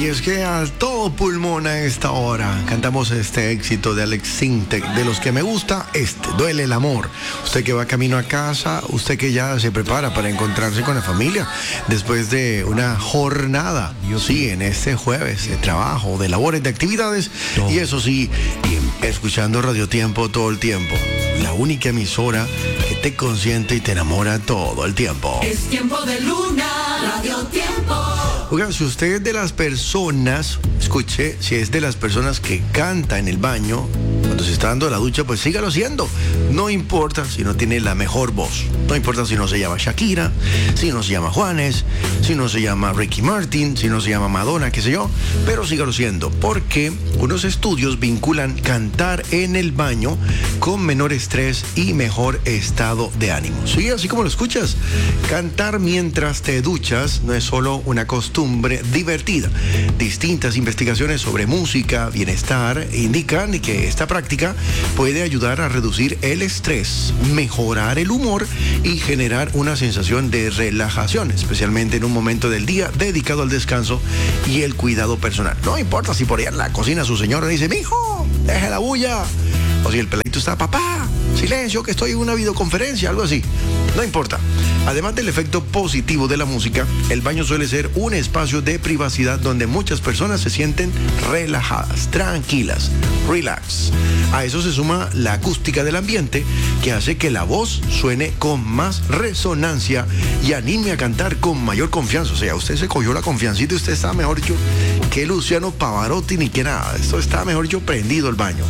Y es que a todo pulmón a esta hora cantamos este éxito de Alex Sintek, de los que me gusta, Duele el amor. Usted que va camino a casa, usted que ya se prepara para encontrarse con la familia después de una jornada, sí, en este jueves de trabajo, de labores, de actividades, y eso sí, escuchando Radio Tiempo todo el tiempo. La única emisora que te consiente y te enamora todo el tiempo. Es tiempo de Luna, Radio Tiempo. Oigan, si usted es de las personas, escuche, si es de las personas que canta en el baño, cuando se está dando la ducha, pues sígalo haciendo. No importa si no tiene la mejor voz. No importa si no se llama Shakira, si no se llama Juanes, si no se llama Ricky Martin, si no se llama Madonna, qué sé yo. Pero sígalo haciendo, porque unos estudios vinculan cantar en el baño con menor estrés y mejor estado de ánimo. Sí, así como lo escuchas. Cantar mientras te duchas no es solo una costumbre divertida. Distintas investigaciones sobre música, bienestar, indican que esta práctica puede ayudar a reducir el estrés, mejorar el humor y generar una sensación de relajación, especialmente en un momento del día dedicado al descanso y el cuidado personal. No importa si por allá en la cocina su señora dice, mijo, deje la bulla. O si el peladito está, papá, silencio, que estoy en una videoconferencia, algo así. No importa. Además del efecto positivo de la música, el baño suele ser un espacio de privacidad donde muchas personas se sienten relajadas, tranquilas, relax. A eso se suma la acústica del ambiente, que hace que la voz suene con más resonancia y anime a cantar con mayor confianza. O sea, usted se cogió la confiancita y usted está mejor yo que Luciano Pavarotti ni que nada. Esto está mejor yo prendido el baño.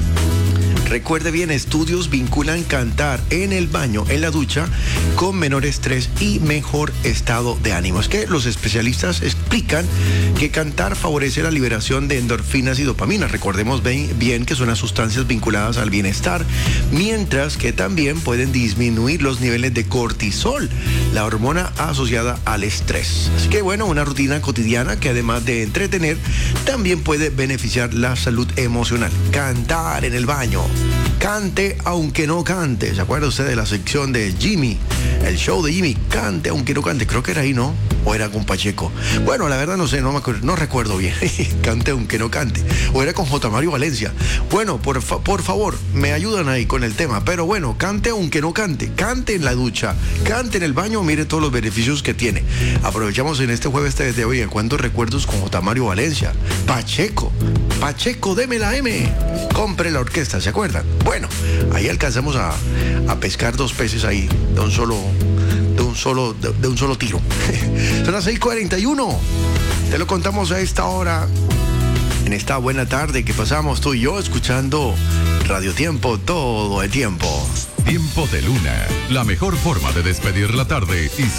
Recuerde bien, estudios vinculan cantar en el baño, en la ducha, con menor estrés y mejor estado de ánimo. Es que los especialistas explican que cantar favorece la liberación de endorfinas y dopamina. Recordemos bien que son las sustancias vinculadas al bienestar, mientras que también pueden disminuir los niveles de cortisol, la hormona asociada al estrés. Así que bueno, una rutina cotidiana que además de entretener, también puede beneficiar la salud emocional. Cantar en el baño. Cante aunque no cante. ¿Se acuerda usted de la sección de Jimmy? El show de Jimmy, cante aunque no cante. Creo que era ahí, ¿no? O era con Pacheco. Bueno, la verdad no sé, no me acuerdo, no recuerdo bien. Cante aunque no cante. O era con J. Mario Valencia. Bueno, por favor, me ayudan ahí con el tema. Pero bueno, cante aunque no cante. Cante en la ducha, cante en el baño, mire todos los beneficios que tiene. Aprovechamos en este jueves de hoy. ¿Cuántos recuerdos con J. Mario Valencia? Pacheco, deme la M. Compre la orquesta, ¿se acuerdan? Bueno, ahí alcanzamos a pescar dos peces ahí de un solo tiro. Son las 6:41. Te lo contamos a esta hora, en esta buena tarde que pasamos tú y yo escuchando Radio Tiempo todo el tiempo. Tiempo de Luna, la mejor forma de despedir la tarde y